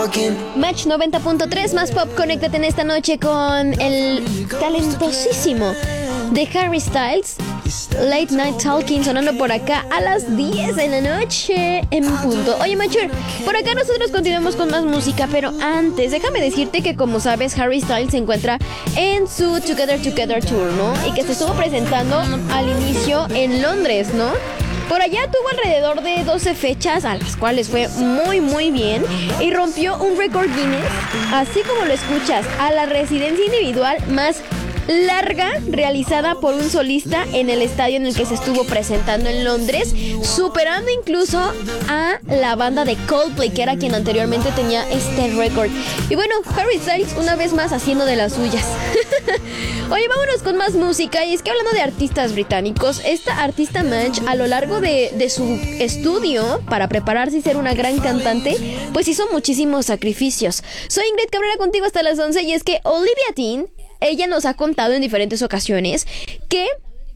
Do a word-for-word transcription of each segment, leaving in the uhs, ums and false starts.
Match noventa punto tres, más pop, conéctate en esta noche con el talentosísimo de Harry Styles. Late Night Talking sonando por acá a las diez de la noche en punto. Oye, Mature, por acá nosotros continuamos con más música, pero antes déjame decirte que, como sabes, Harry Styles se encuentra en su Together Together Tour, ¿no? Y que se estuvo presentando al inicio en Londres, ¿no? Por allá tuvo alrededor de doce fechas, a las cuales fue muy muy bien, y rompió un récord Guinness, así como lo escuchas, a la residencia individual más larga realizada por un solista en el estadio en el que se estuvo presentando en Londres, superando incluso a la banda de Coldplay, que era quien anteriormente tenía este récord. Y bueno, Harry Styles una vez más haciendo de las suyas. Oye, vámonos con más música. Y es que, hablando de artistas británicos, esta artista Madge, a lo largo de, de su estudio para prepararse y ser una gran cantante, pues hizo muchísimos sacrificios. Soy Ingrid Cabrera, contigo hasta las once, y es que Olivia Dean, ella nos ha contado en diferentes ocasiones que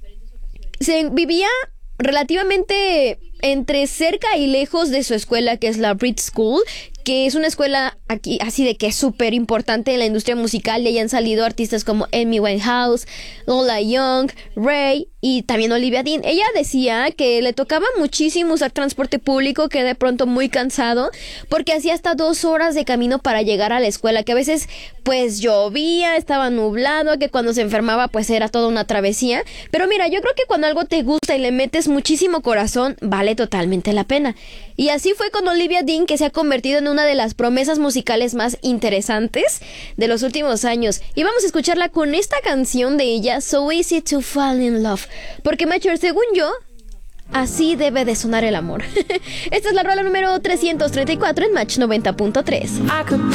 se vivía relativamente entre cerca y lejos de su escuela, que es la Brit School, que es una escuela aquí así de que es súper importante en la industria musical, y ahí han salido artistas como Amy Winehouse, Lola Young, Ray y también Olivia Dean. Ella decía que le tocaba muchísimo usar transporte público, que de pronto muy cansado, porque hacía hasta dos horas de camino para llegar a la escuela, que a veces pues llovía, estaba nublado, que cuando se enfermaba pues era toda una travesía. Pero mira, yo creo que cuando algo te gusta y le metes muchísimo corazón, vale totalmente la pena. Y así fue con Olivia Dean, que se ha convertido en una de las promesas musicales más interesantes de los últimos años. Y vamos a escucharla con esta canción de ella, So Easy to Fall in Love. Porque, Macher, según yo, así debe de sonar el amor. Esta es la rola número trescientos treinta y cuatro en Match noventa punto tres.